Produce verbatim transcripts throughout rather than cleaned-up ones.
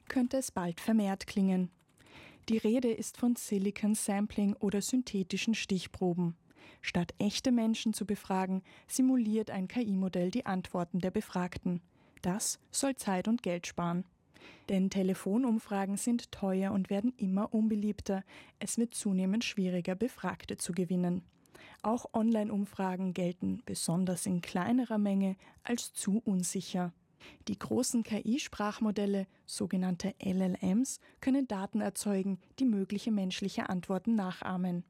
könnte es bald vermehrt klingen. Die Rede ist von Silicon Sampling oder synthetischen Stichproben. Statt echte Menschen zu befragen, simuliert ein K I-Modell die Antworten der Befragten. Das soll Zeit und Geld sparen. Denn Telefonumfragen sind teuer und werden immer unbeliebter. Es wird zunehmend schwieriger, Befragte zu gewinnen. Auch Online-Umfragen gelten, besonders in kleinerer Menge, als zu unsicher. Die großen K I-Sprachmodelle, sogenannte L L Ms, können Daten erzeugen, die mögliche menschliche Antworten nachahmen.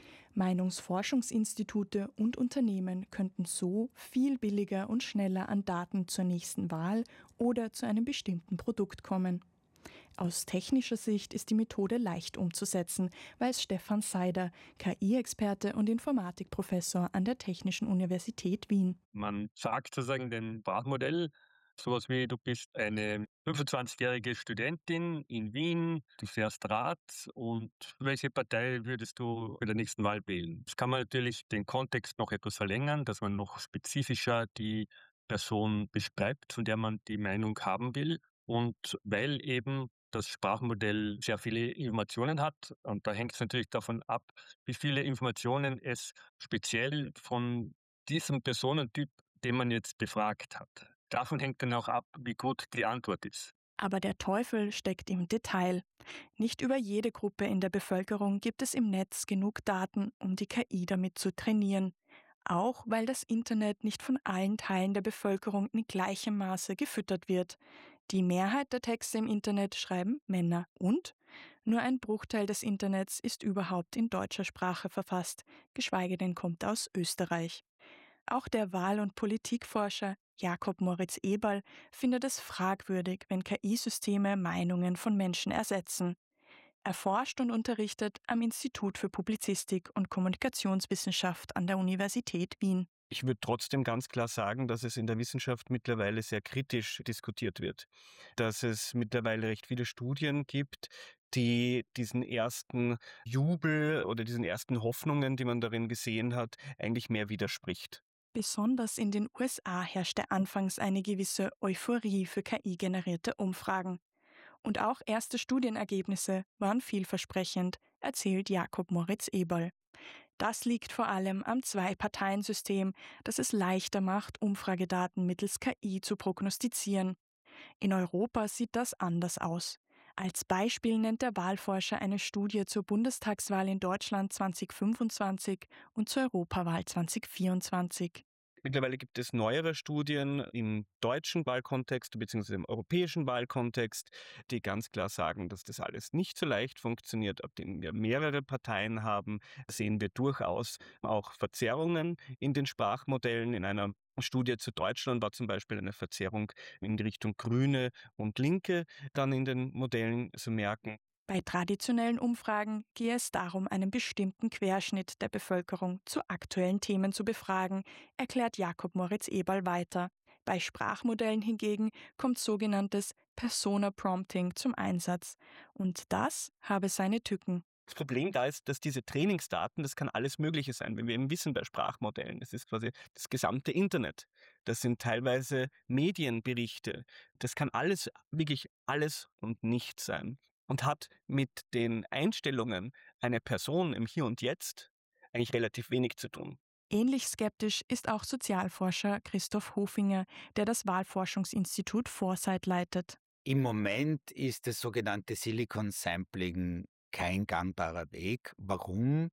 Meinungsforschungsinstitute und Unternehmen könnten so viel billiger und schneller an Daten zur nächsten Wahl oder zu einem bestimmten Produkt kommen. Aus technischer Sicht ist die Methode leicht umzusetzen, weiß Stefan Seider, K I-Experte und Informatikprofessor an der Technischen Universität Wien. Man sagt sozusagen dem Sprachmodell, sowas wie, du bist eine fünfundzwanzigjährige Studentin in Wien, du fährst Rad und welche Partei würdest du bei der nächsten Wahl wählen? Das kann man natürlich den Kontext noch etwas verlängern, dass man noch spezifischer die Person beschreibt, von der man die Meinung haben will. Und weil eben das Sprachmodell sehr viele Informationen hat, und da hängt es natürlich davon ab, wie viele Informationen es speziell von diesem Personentyp, den man jetzt befragt hat. Davon hängt dann auch ab, wie gut die Antwort ist. Aber der Teufel steckt im Detail. Nicht über jede Gruppe in der Bevölkerung gibt es im Netz genug Daten, um die K I damit zu trainieren. Auch weil das Internet nicht von allen Teilen der Bevölkerung in gleichem Maße gefüttert wird. Die Mehrheit der Texte im Internet schreiben Männer und nur ein Bruchteil des Internets ist überhaupt in deutscher Sprache verfasst, geschweige denn kommt aus Österreich. Auch der Wahl- und Politikforscher Jakob Moritz Eberl findet es fragwürdig, wenn K I-Systeme Meinungen von Menschen ersetzen. Er forscht und unterrichtet am Institut für Publizistik und Kommunikationswissenschaft an der Universität Wien. Ich würde trotzdem ganz klar sagen, dass es in der Wissenschaft mittlerweile sehr kritisch diskutiert wird. Dass es mittlerweile recht viele Studien gibt, die diesen ersten Jubel oder diesen ersten Hoffnungen, die man darin gesehen hat, eigentlich mehr widerspricht. Besonders in den U S A herrschte anfangs eine gewisse Euphorie für K I-generierte Umfragen. Und auch erste Studienergebnisse waren vielversprechend, erzählt Jakob Moritz Eberl. Das liegt vor allem am Zwei-Parteien-System, das es leichter macht, Umfragedaten mittels K I zu prognostizieren. In Europa sieht das anders aus. Als Beispiel nennt der Wahlforscher eine Studie zur Bundestagswahl in Deutschland zwanzig fünfundzwanzig und zur Europawahl zwanzig vierundzwanzig. Mittlerweile gibt es neuere Studien im deutschen Wahlkontext bzw. im europäischen Wahlkontext, die ganz klar sagen, dass das alles nicht so leicht funktioniert. Ab denen wir mehrere Parteien haben, sehen wir durchaus auch Verzerrungen in den Sprachmodellen. In einer Studie zu Deutschland war zum Beispiel eine Verzerrung in Richtung Grüne und Linke dann in den Modellen zu merken. Bei traditionellen Umfragen gehe es darum, einen bestimmten Querschnitt der Bevölkerung zu aktuellen Themen zu befragen, erklärt Jakob Moritz Eberl weiter. Bei Sprachmodellen hingegen kommt sogenanntes Persona-Prompting zum Einsatz. Und das habe seine Tücken. Das Problem da ist, dass diese Trainingsdaten, das kann alles Mögliche sein, wenn wir eben wissen bei Sprachmodellen. Das ist quasi das gesamte Internet. Das sind teilweise Medienberichte. Das kann alles, wirklich alles und nichts sein. Und hat mit den Einstellungen einer Person im Hier und Jetzt eigentlich relativ wenig zu tun. Ähnlich skeptisch ist auch Sozialforscher Christoph Hofinger, der das Wahlforschungsinstitut Foresight leitet. Im Moment ist das sogenannte Silicon Sampling kein gangbarer Weg. Warum?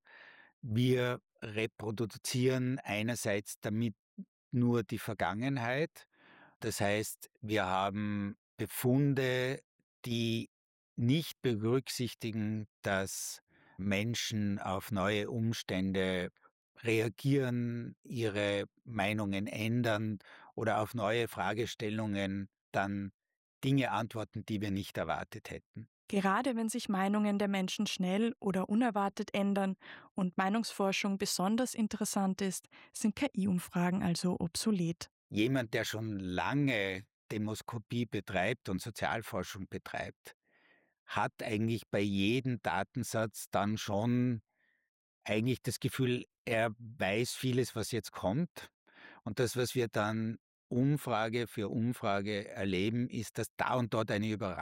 Wir reproduzieren einerseits damit nur die Vergangenheit. Das heißt, wir haben Befunde, die nicht berücksichtigen, dass Menschen auf neue Umstände reagieren, ihre Meinungen ändern oder auf neue Fragestellungen dann Dinge antworten, die wir nicht erwartet hätten. Gerade wenn sich Meinungen der Menschen schnell oder unerwartet ändern und Meinungsforschung besonders interessant ist, sind K I-Umfragen also obsolet. Jemand, der schon lange Demoskopie betreibt und Sozialforschung betreibt, hat eigentlich bei jedem Datensatz dann schon eigentlich das Gefühl, er weiß vieles, was jetzt kommt. Und das, was wir dann Umfrage für Umfrage erleben, ist, dass da und dort eine Überraschung